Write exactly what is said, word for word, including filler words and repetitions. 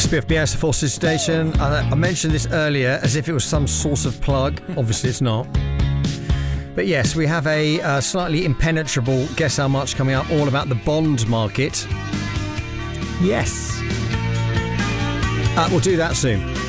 B F B S Forces Station. I, I mentioned this earlier as if it was some sort of plug. Obviously it's not. But yes, we have a uh, slightly impenetrable Guess How Much coming up, all about the bond market. Yes. Uh, we'll do that soon.